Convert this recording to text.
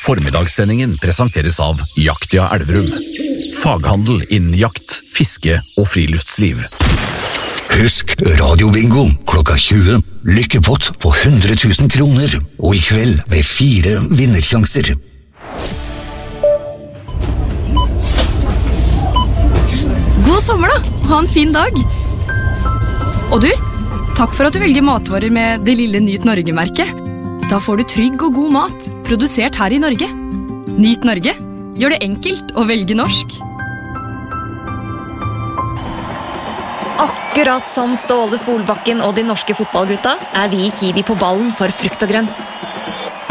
Formiddagssendingen presenteres av Jaktia Elverum. Faghandel innen jakt, fiske og friluftsliv. Husk Radio-bingo klokka 20. Lykkepott på 100 000 kroner. Og i kveld med 4 vinnersjanser. God sommer da, ha en fin dag. Og du, takk for at du velger matvarer med det lille Nyt Norge-merket. Da får du trygg og god mat, produsert her i Norge. Nyt Norge, gjør det enkelt å velge norsk. Akkurat som Ståle Solbakken og de norske fotballgutta er vi i Kiwi på ballen for frukt og grønt.